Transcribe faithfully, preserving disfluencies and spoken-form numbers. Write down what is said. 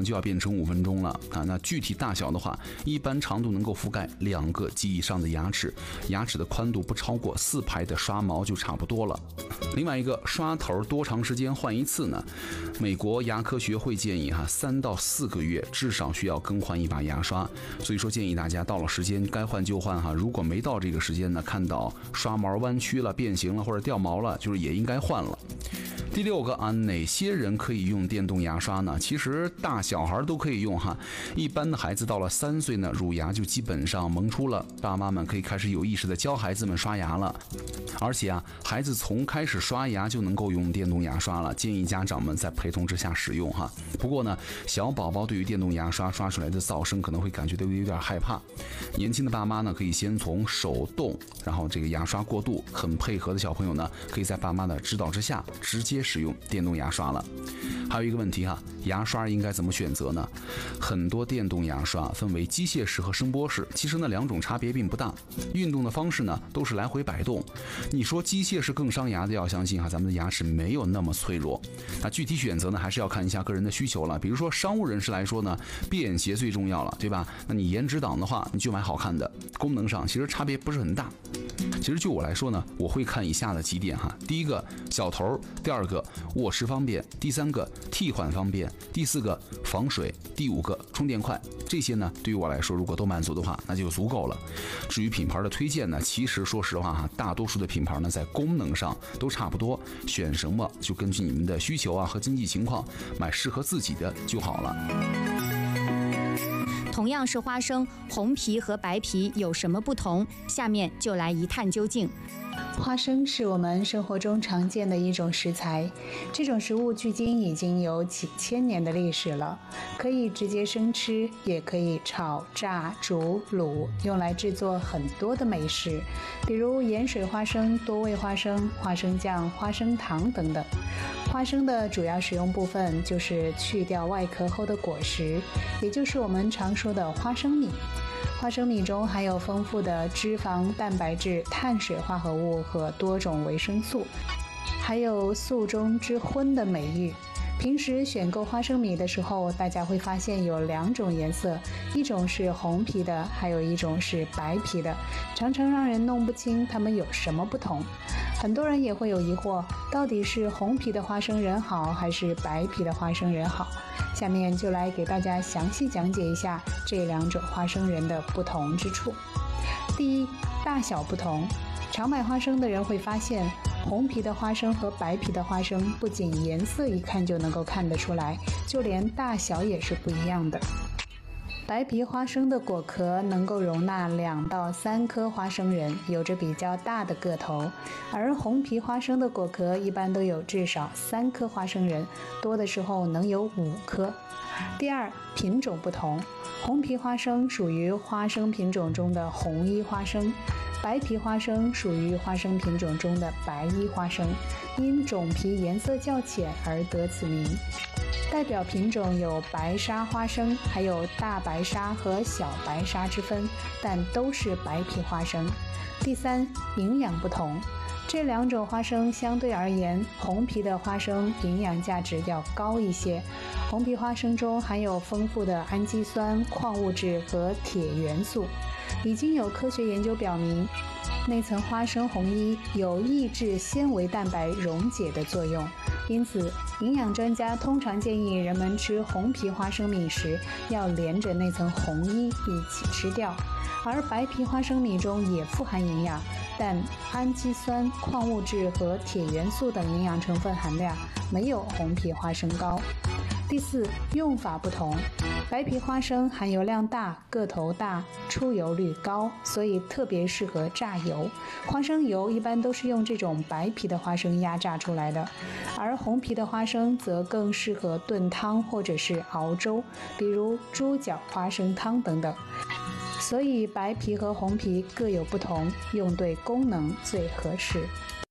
能就要变成五分钟了啊。那具体大小的话，一般长度能够覆盖两个及以上的牙齿，牙齿的宽度不超过四排的刷毛就差不多了。另外一个，刷头多长时间换一次呢？美国牙科学会建议哈，三到四个月至少需要更换一把牙刷，所以说建议大家到了时间该换就换哈。如果没到这个时间呢，看到刷毛弯曲了、变形了或者掉毛了，就是也应该换了。第六个啊，哪些人可以用电动牙刷呢？其实大小孩都可以用哈。一般的孩子到了三岁呢，乳牙就基本上萌出了，爸妈们可以开始有意识的教孩子们刷牙了。而且啊，孩子从开始刷牙就能够用电动牙刷了，建议家长们在陪同之下使用哈。不过呢，小宝宝对于电动牙刷刷出来的噪声可能会感觉到有点害怕。年轻的爸妈呢，可以先从手动，然后这个牙刷过渡，很配合的小朋友呢，可以在爸妈的指导之下直接使用电动牙刷了。还有一个问题哈，牙刷应该怎么选择呢？很多电动牙刷分为机械式和声波式，其实呢两种差别并不大，运动的方式呢都是来回摆动。你说机械式更伤牙的，要相信哈，咱们的牙齿没有那么脆弱。那具体选择呢，还是要看一下个人的需求了。比如说商务人士来说呢，便携最重要了，对吧？那你颜值党的话，你就买好看的，功能上其实差别不是很大。其实就我来说呢，我会看以下的几点哈。第一个，小头；第二个，握持方便；第三个，替换方便；第四个，防水；第五个，充电快。这些呢，对于我来说，如果都满足的话，那就足够了。至于品牌的推荐呢，其实说实话哈，大多数的品牌呢，在功能上都差不多，选什么就根据你们的需求啊和经济情况，买适合自己的就好了。 同样是花生，红皮和白皮有什么不同？下面就来一探究竟。 花生是我们生活中常见的一种食材，这种食物距今已经有几千年的历史了，可以直接生吃，也可以炒、炸、煮、卤，用来制作很多的美食，比如盐水花生、多味花生、花生酱、花生糖等等。花生的主要使用部分就是去掉外壳后的果实，也就是我们常说的花生米。花生米中含有丰富的脂肪、蛋白质、碳水化合物和多种维生素，还有素中之荤的美誉。平时选购花生米的时候，大家会发现有两种颜色，一种是红皮的，还有一种是白皮的，常常让人弄不清它们有什么不同。很多人也会有疑惑，到底是红皮的花生仁好，还是白皮的花生仁好？下面就来给大家详细讲解一下这两种花生仁的不同之处。第一，大小不同。常买花生的人会发现，红皮的花生和白皮的花生不仅颜色一看就能够看得出来，就连大小也是不一样的。白皮花生的果壳能够容纳两到三颗花生仁，有着比较大的个头，而红皮花生的果壳一般都有至少三颗花生仁，多的时候能有五颗。第二，品种不同，红皮花生属于花生品种中的红衣花生，白皮花生属于花生品种中的白衣花生，因种皮颜色较浅而得此名。代表品种有白沙花生，还有大白沙和小白沙之分，但都是白皮花生。第三，营养不同。这两种花生相对而言，红皮的花生营养价值要高一些。红皮花生中含有丰富的氨基酸、矿物质和铁元素。已经有科学研究表明，内层花生红衣有抑制纤维蛋白溶解的作用，因此营养专家通常建议人们吃红皮花生米时要连着那层红衣一起吃掉。而白皮花生米中也富含营养，但氨基酸、矿物质和铁元素等营养成分含量没有红皮花生高。第四，用法不同。白皮花生含油量大，个头大，出油率高，所以特别适合榨油。花生油一般都是用这种白皮的花生压榨出来的，而红皮的花生则更适合炖汤或者是熬粥，比如猪脚花生汤等等。所以白皮和红皮各有不同，用对功能最合适。